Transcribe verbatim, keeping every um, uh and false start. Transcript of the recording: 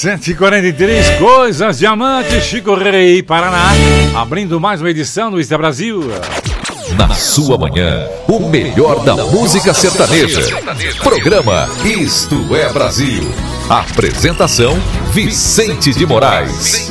sete e quarenta e três, Coisas Diamantes, Chico Rei, Paraná, abrindo mais uma edição do Isto é Brasil. Na sua manhã, o melhor da música sertaneja. Programa Isto é Brasil. Apresentação: Vicente de Moraes.